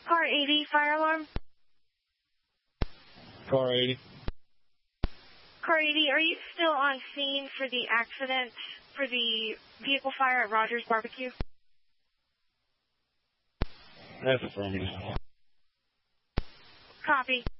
Car 80, fire alarm. Car 80. Car 80, are you still on scene for the accident, for the vehicle fire at Rogers Barbecue? That's affirmative. Copy.